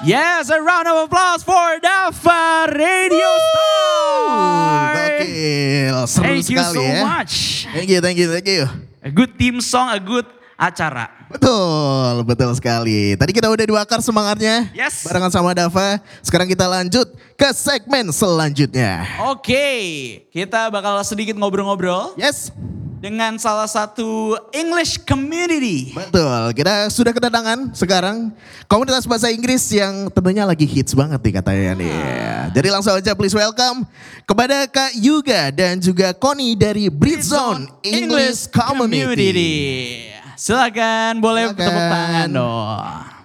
Yes, a round of applause for Dava Radio Star. Gokil, seru Thank you sekali so ya. much. Thank you. A good theme song, a good acara. Betul sekali. Tadi kita udah dibakar semangatnya. Yes. Barengan sama Dava. Sekarang kita lanjut ke segmen selanjutnya. Oke, kita bakal sedikit ngobrol-ngobrol Yes. dengan salah satu English community. Betul, kita sudah kedatangan sekarang komunitas bahasa Inggris yang tentunya lagi hits banget nih katanya nih. Jadi langsung aja please welcome kepada Kak Yuga dan juga Connie dari Bridgezone English Community. Silakan, boleh Silakan. tepuk tangan dong.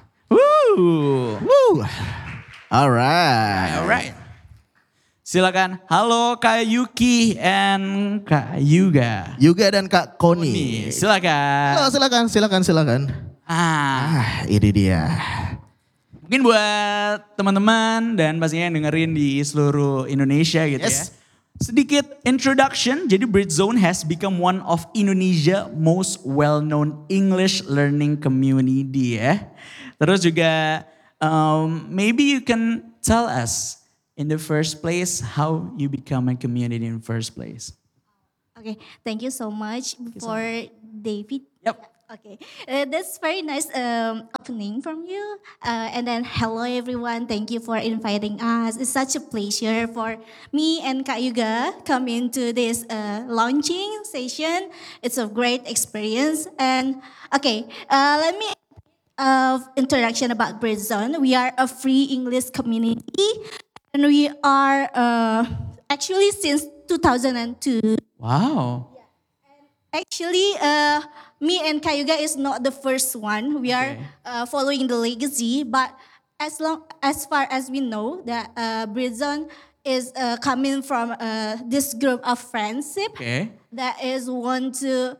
Woo. Alright. Silakan. Halo Kak Yuki and Kak Yuga. Yuga dan Kak Connie. Silakan. Halo, silakan. Ini dia. Mungkin buat teman-teman dan pastinya yang dengerin di seluruh Indonesia gitu ya. Yes. Sedikit introduction, jadi Bridgezone has become one of Indonesia most well-known English learning community ya. Terus juga maybe you can tell us in the first place how you become a community in first place. Okay, thank you so much for David. Yep. Okay, that's very nice opening from you. And then hello everyone, thank you for inviting us. It's such a pleasure for me and Kak Yuga come into this launching session. It's a great experience. And okay, let me introduction about Bridgezone. We are a free English community, and we are actually since 2002. Wow. Actually, me and Kayuga is not the first one. We are following the legacy, but as far as we know, that Bridgezone is coming from this group of friendship that is want to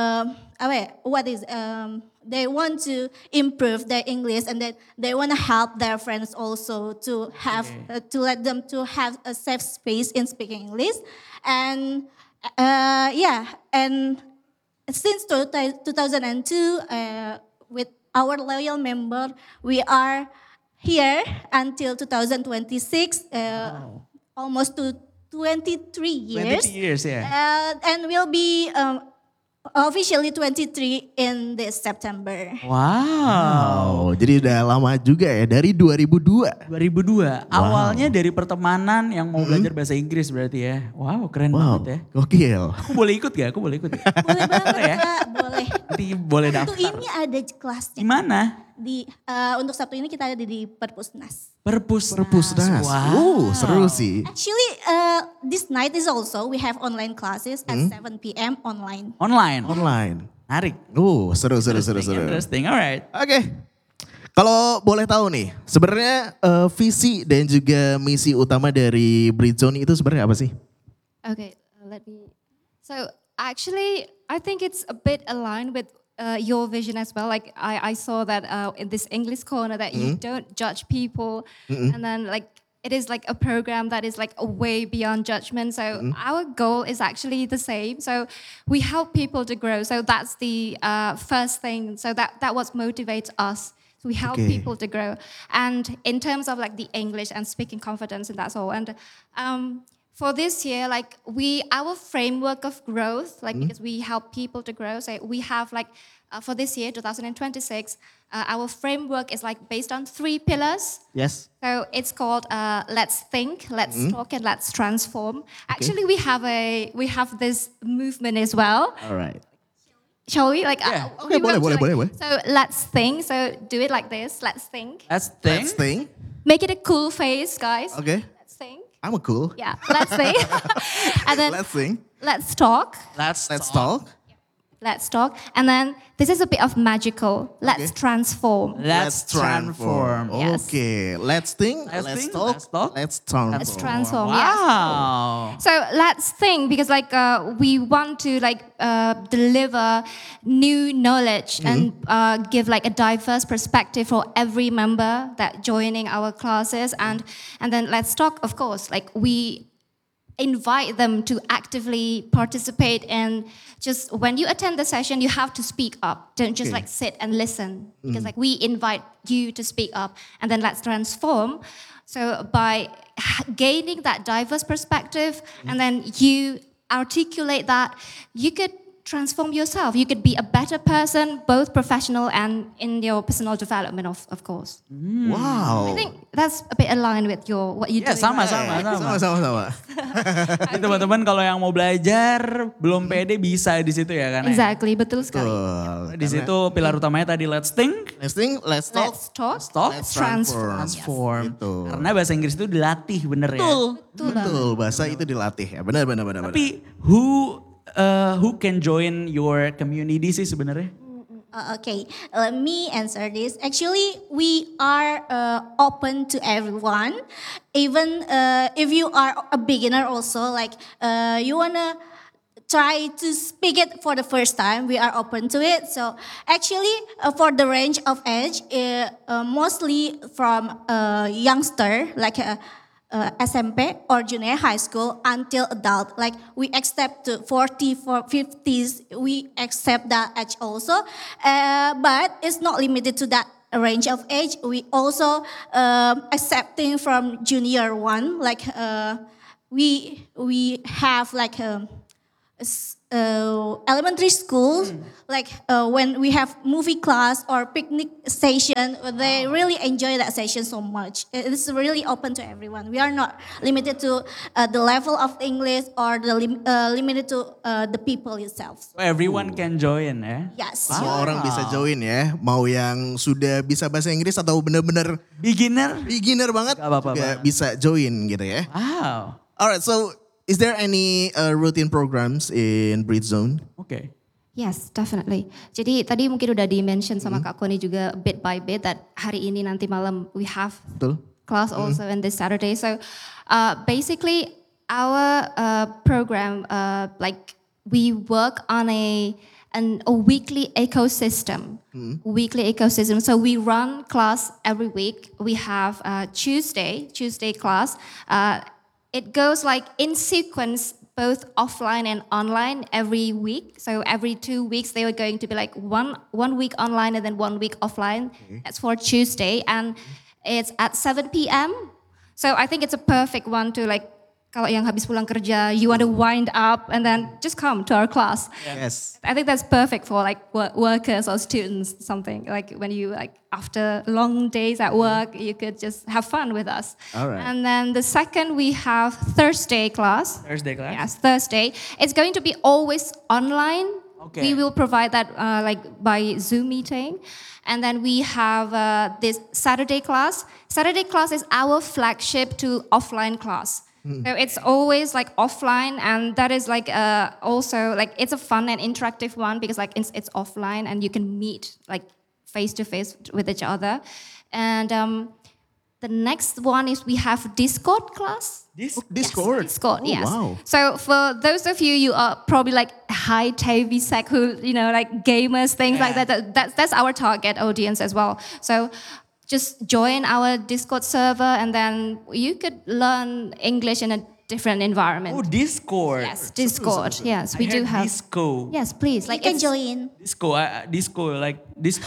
they want to improve their English, and then they want to help their friends also to have to let them to have a safe space in speaking English. And and since 2002, with our loyal member, we are here until 2026, almost to 23 years. 23 years, yeah. And we'll be officially 23 in this September. Wow. Jadi udah lama juga ya, dari 2002. 2002. Awalnya dari pertemanan yang mau belajar bahasa Inggris berarti ya. Wow, keren banget ya. Gokil. Aku boleh ikut gak? Boleh banget ya? Kak, boleh. Nanti boleh daftar. Untuk ini ada kelasnya. Di mana? Untuk Sabtu ini kita ada di Perpusnas. Perpusnas. Seru sih. Actually, this night is also we have online classes at 7 p.m. online. Online. Menarik. Seru. Interesting, alright. Oke. Kalau boleh tahu nih, sebenarnya visi dan juga misi utama dari Bridgezone itu sebenarnya apa sih? Okay, So actually, I think it's a bit aligned with your vision as well. Like I saw that in this English corner that you don't judge people, and then like it is like a program that is like a way beyond judgment. So our goal is actually the same. So we help people to grow. So that's the first thing. So that what motivates us. So we help people to grow. And in terms of like the English and speaking confidence, and that's all. And for this year, like our framework of growth, like because we help people to grow. So we have like for this year, 2026, our framework is like based on 3 pillars. Yes. So it's called Let's Think, Let's Talk, and Let's Transform. Actually, we have this movement as well. All right. Shall we? Like, Okay, boleh. So let's think. So do it like this. Let's think. Let's think. Make it a cool face, guys. Okay. Let's think. I'm cool. Yeah, let's think. And then Let's think. let's talk. Let's talk. Let's talk. And then this is a bit of magical. Let's transform. Let's transform. Yes. Okay. Let's think. Let's Let's think, talk. let's talk. Let's transform. Let's transform. Yes. Wow. So let's think, because like we want to like deliver new knowledge and give like a diverse perspective for every member that joining our classes, and then let's talk. Of course, like we invite them to actively participate, and just when you attend the session you have to speak up. Don't just Okay. like sit and listen, because like we invite you to speak up, and then let's transform. So by gaining that diverse perspective, and then you articulate that, you could transform yourself. You could be a better person, both professional and in your personal development, of course. Wow. I think that's a bit aligned with your what you do. Ya sama-sama. Sama-sama. Jadi teman-teman kalau yang mau belajar belum pede bisa di situ ya kan? Exactly, betul sekali. Di situ pilar utamanya tadi let's think, Let's think, let's talk. Let's talk, talk, Let's transform. transform. Gitu. Karena bahasa Inggris itu dilatih bener ya. Betul. Bahasa itu dilatih ya. Benar. Tapi who can join your community sih sebenarnya? Okay, let me answer this. Actually, we are open to everyone, even if you are a beginner. Also, like you wanna try to speak it for the first time, we are open to it. So actually, for the range of age, mostly from youngster, like SMP or junior high school until adult. Like we accept to 40, 50s, we accept that age also. But it's not limited to that range of age. We also accepting from junior one. Like we have like elementary schools, like when we have movie class or picnic session, they really enjoy that session so much. It's really open to everyone. We are not limited to the level of English or limited to the people itself. So everyone can join ya? Yes. Semua orang bisa join ya. Mau yang sudah bisa bahasa Inggris atau benar-benar beginner banget Gak apa-apa, juga Bang. bisa join gitu ya. Wow. Alright, so is there any routine programs in Breathe Zone? Oke. Yes, definitely. Jadi tadi mungkin udah di-mention sama Kak Koni juga bit by bit that hari ini nanti malam we have Betul. class also in this Saturday. So basically our program, like we work on a weekly ecosystem. Weekly ecosystem. So we run class every week. We have Tuesday class. It goes like in sequence, both offline and online every week. So every 2 weeks, they are going to be like one week online and then 1 week offline. That's for Tuesday. And it's at 7 p.m. So I think it's a perfect one to like, kalau yang habis pulang kerja, you want to wind up and then just come to our class. Yes. I think that's perfect for like workers or students, something like when you like after long days at work, you could just have fun with us. All right. And then the second we have Thursday class. Thursday class? Yes, Thursday. It's going to be always online. Okay. We will provide that like by Zoom meeting. And then we have this Saturday class. Saturday class is our flagship to offline class. So it's always like offline, and that is like also like it's a fun and interactive one because like it's offline and you can meet like face to face with each other. And the next one is we have Discord class. Discord. Discord, Oh, yes. wow. So for those of you are probably like high TV sec who like gamers, things like that. That's our target audience as well. So just join our Discord server, and then you could learn English in a different environment. Oh, Discord. Yes, Discord. Yes, we I do heard have. Disco. Yes, please. You Like can it's- join. Disco, like disco.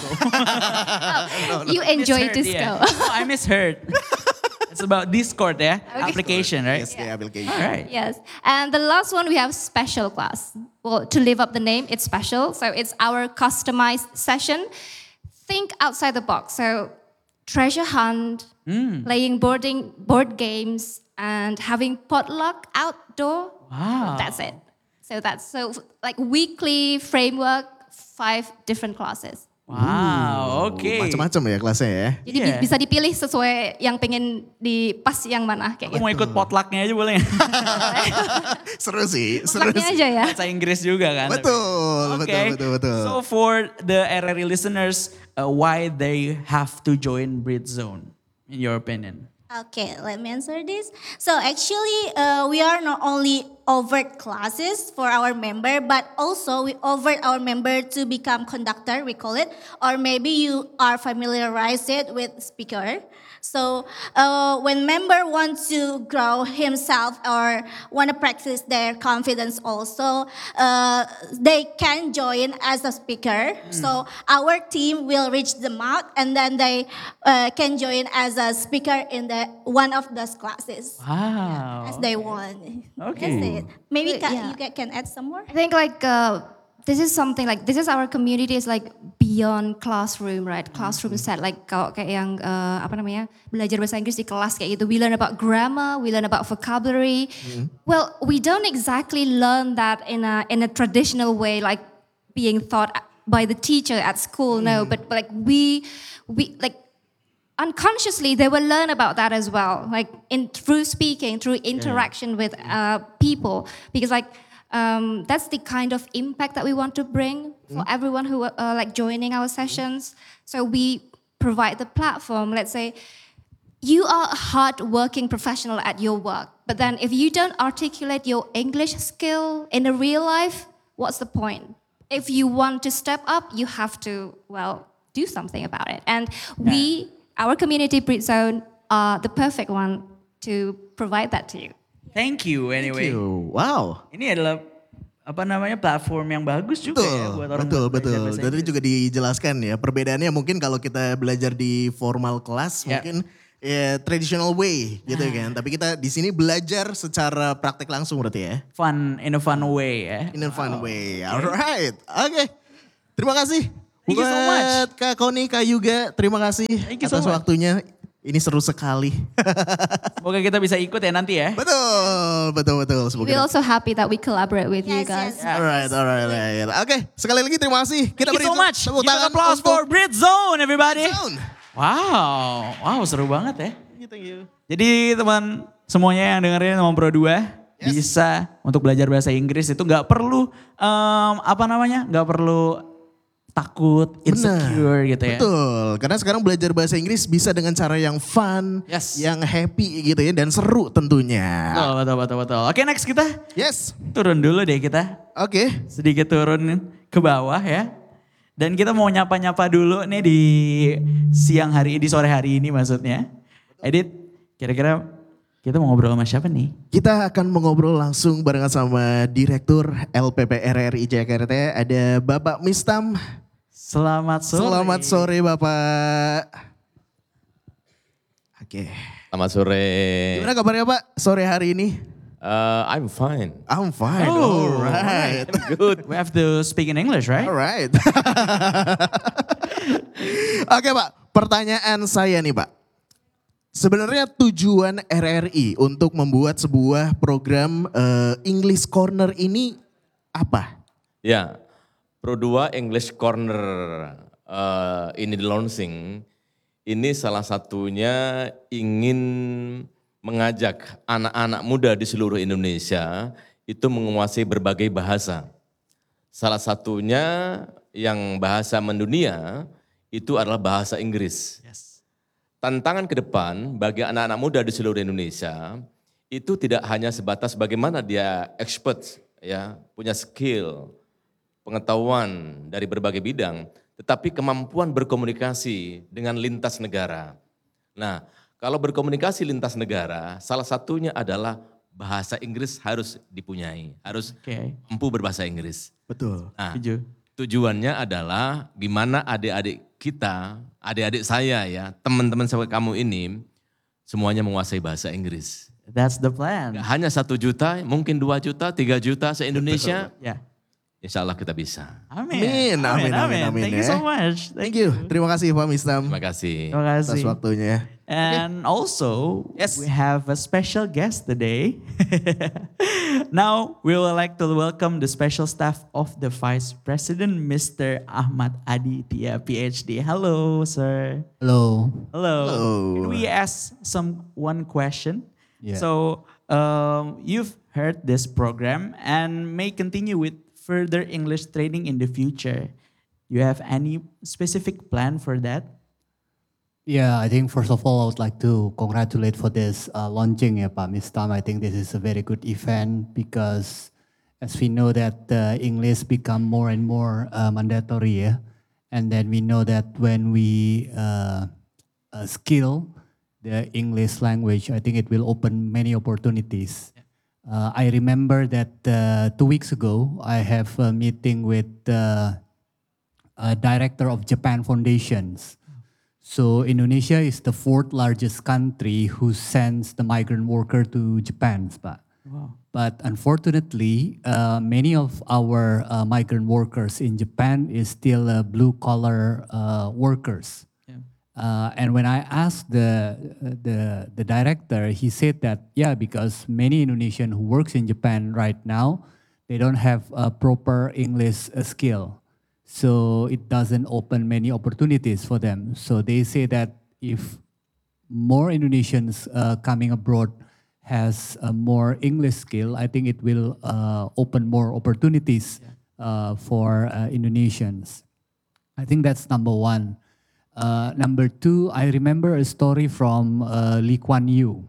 You enjoy Misheard, disco. yeah. Oh, I misheard. It's about Discord, yeah? Application, right? Yes, the application. All right. Yes. And the last one, we have special class. Well, to live up the name, it's special. So it's our customized session. Think outside the box. So treasure hunt, playing board games, and having potluck outdoor. Wow. That's it. So that's like weekly framework, 5 different classes. Wow, oke. Macam-macam ya kelasnya ya. Jadi Iya. bisa dipilih sesuai yang pengen di pas yang mana kayak Aku gitu. mau ikut potlucknya aja boleh nggak? Seru sih. Potlucknya aja ya. Bahasa Inggris juga kan? Betul, Okay. betul. So for the RRI listeners, why they have to join Breathe Zone, in your opinion? Okay, let me answer this. So actually, we are not only overt classes for our member, but also we overt our member to become conductor, we call it, or maybe you are familiarized it with speaker. So when member wants to grow himself or want to practice their confidence also, they can join as a speaker. So our team will reach them out and then they can join as a speaker in the one of those classes Wow. as they want. Okay. That's it. Maybe But, yeah. you can add some more. I think like this is something like this is our community is like beyond classroom, right? Classroom set like kalau kayak yang apa namanya belajar bahasa Inggris di kelas kayak gitu. We learn about grammar, we learn about vocabulary. Well, we don't exactly learn that in a traditional way, like being taught by the teacher at school. No, but like we like unconsciously they will learn about that as well, like through speaking, through interaction with people, because like that's the kind of impact that we want to bring for everyone who like joining our sessions. So we provide the platform. Let's say you are a hard-working professional at your work, but then if you don't articulate your English skill in the real life, what's the point? If you want to step up, you have to do something about it. And our community Brit Zone are the perfect one to provide that to you. Thank you anyway. Wow. Ini adalah apa namanya platform yang bagus juga ya buat orang Betul, belajar betul. bahasa Tadi Inggris. juga dijelaskan ya, perbedaannya mungkin kalau kita belajar di formal kelas Ya. mungkin ya traditional way gitu kan. Tapi kita di sini belajar secara praktek langsung berarti ya. Fun in a fun way ya. In a fun way. Alright. Oke. Terima kasih. Thank you so much. Buat Kak Koni, Kak Yuga, terima kasih Thank you so atas much. waktunya. Ini seru sekali. Semoga kita bisa ikut ya nanti ya. betul. Semoga. We're also happy that we collaborate with you Yes, guys. yes. Alright. Oke, sekali lagi terima kasih. Kita Thank you so much. tepuk Give an tangan applause untuk for Brit Zone everybody. Zone. Wow, seru banget ya. Thank you. Jadi teman semuanya yang dengerin Ngomong Pro 2 bisa untuk belajar bahasa Inggris itu nggak perlu nggak perlu takut, insecure gitu ya. Betul, karena sekarang belajar bahasa Inggris bisa dengan cara yang fun, Yes. yang happy gitu ya, dan seru tentunya. Betul. Oke, next kita Yes, turun dulu deh kita. oke. Sedikit turun ke bawah ya. Dan kita mau nyapa-nyapa dulu nih di sore hari ini maksudnya. Edit, kira-kira kita mau ngobrol sama siapa nih? Kita akan mengobrol langsung barengan sama Direktur LPP RRI Jakarta, ada Bapak Mistam. Selamat sore. Selamat sore Bapak. Oke. Selamat sore. Gimana kabarnya Pak sore hari ini? I'm fine. I'm fine. Oh, Alright. Good. We have to speak in English, right? Alright. Oke Pak, pertanyaan saya nih Pak. Sebenarnya tujuan RRI untuk membuat sebuah program English Corner ini apa? Ya, Pro 2 English Corner ini di launching. Ini salah satunya ingin mengajak anak-anak muda di seluruh Indonesia itu menguasai berbagai bahasa. Salah satunya yang bahasa mendunia itu adalah bahasa Inggris. Tantangan ke depan bagi anak-anak muda di seluruh Indonesia itu tidak hanya sebatas bagaimana dia expert, ya, punya skill, pengetahuan dari berbagai bidang, tetapi kemampuan berkomunikasi dengan lintas negara. Nah, kalau berkomunikasi lintas negara, salah satunya adalah bahasa Inggris harus dipunyai, harus Oke. mampu berbahasa Inggris. Betul. Nah, Setuju. tujuannya adalah gimana adik-adik kita, adik-adik saya ya, teman-teman sampai kamu ini semuanya menguasai bahasa Inggris. That's the plan. Gak hanya 1 juta, mungkin 2 juta, 3 juta se-Indonesia. Ya. Insya Allah kita bisa. Amin. Amin, Thank you ya. so much. Thank you. Terima kasih Pak Mistam Terima kasih. Terima atas kasih. waktunya. And also, Yes. we have a special guest today. Now, we would like to welcome the special staff of the Vice President, Mr. Ahmad Aditya, PhD. Hello, sir. Hello. Hello. Hello. Can we ask one question? Yeah. So, you've heard this program and may continue with further English training in the future. You have any specific plan for that? Yeah, I think first of all, I would like to congratulate for this launching, ya Pak Mistam. I think this is a very good event because as we know that English become more and more mandatory, yeah? And then we know that when we skill the English language, I think it will open many opportunities. I remember that 2 weeks ago, I have a meeting with the director of Japan Foundations. So Indonesia is the fourth largest country who sends the migrant worker to Japan, Pak. Wow. But unfortunately, many of our migrant workers in Japan is still blue collar workers. And when I asked the director, he said that, yeah, because many Indonesian who works in Japan right now, they don't have a proper English skill. So it doesn't open many opportunities for them. So they say that if more Indonesians coming abroad has a more English skill, I think it will open more opportunities for Indonesians. I think that's number one. Number two, I remember a story from Lee Kuan Yew.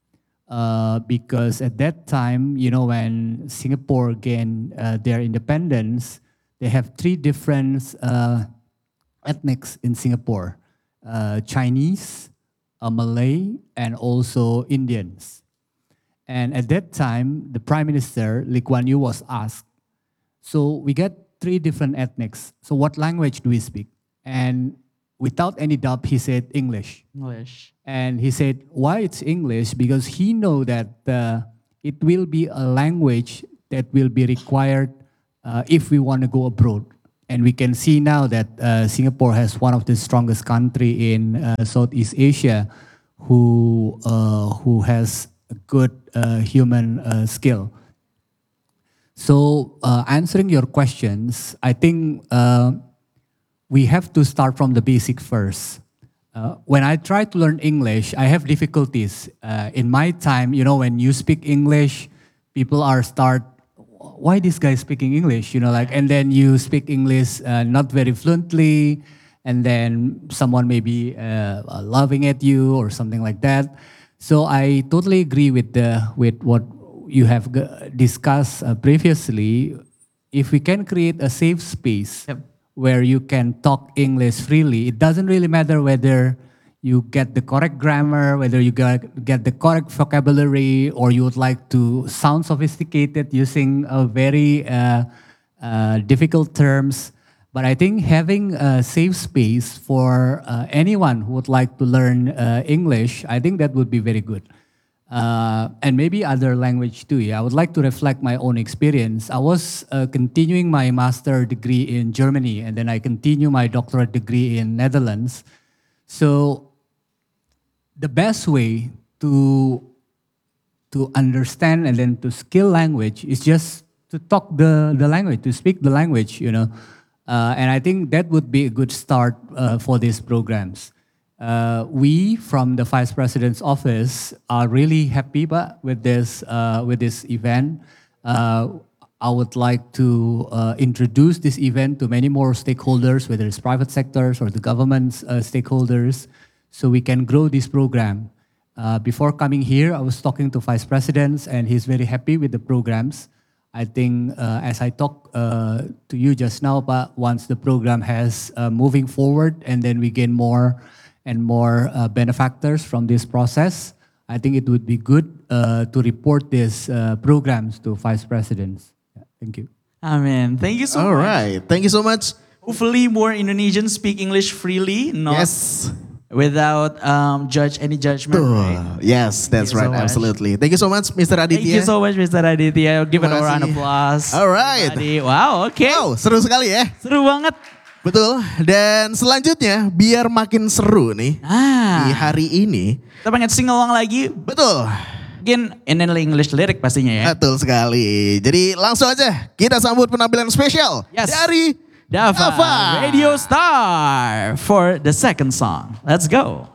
Because at that time, you know, when Singapore gained their independence, they have three different ethnics in Singapore, Chinese, Malay, and also Indians. And at that time, the Prime Minister, Lee Kuan Yew, was asked, so we got three different ethnics, so what language do we speak? And without any doubt, he said English. English. And he said, why it's English? Because he know that it will be a language that will be required if we want to go abroad. And we can see now that Singapore has one of the strongest country in Southeast Asia who has a good human skill. So answering your questions, I think we have to start from the basic first. When I try to learn English, I have difficulties. In my time, you know, when you speak English, people are why this guy speaking English? You know, like, and then you speak English not very fluently, and then someone may be laughing at you or something like that. So I totally agree with what you have discussed previously. If we can create a safe space where you can talk English freely, it doesn't really matter whether you get the correct grammar, whether you get the correct vocabulary, or you would like to sound sophisticated using a very difficult terms. But I think having a safe space for anyone who would like to learn English, I think that would be very good. And maybe other language too. Yeah, I would like to reflect my own experience. I was continuing my master degree in Germany, and then I continue my doctorate degree in Netherlands. So the best way to understand and then to skill language is just to talk the language, to speak the language, you know. And I think that would be a good start for these programs. We from the Vice President's office are really happy with this event. I would like to introduce this event to many more stakeholders, whether it's private sectors or the government's stakeholders, so we can grow this program. Before coming here, I was talking to Vice Presidents, and he's very happy with the programs. I think as I talked to you just now, but once the program has moving forward and then we gain more and more benefactors from this process, I think it would be good to report these programs to Vice Presidents. Yeah, thank you. Amen. Thank you so much. All right. Thank you so much. Hopefully more Indonesians speak English freely, not Yes. without any judgment. Right? Yes, that's Thank you right. so much. Absolutely. Thank you so much, Mr. Aditya. Thank you so much, Mr. Aditya. Give it a Terima round of kasih. applause. All right. Everybody. Wow, oke. Wow, seru sekali ya. Seru banget. Betul. Dan selanjutnya, biar makin seru nih di hari ini. Kita pengen sing along lagi. Betul. Mungkin in English lirik pastinya ya. Betul sekali. Jadi langsung aja kita sambut penampilan spesial dari Dava, Radio Star for the second song. Let's go.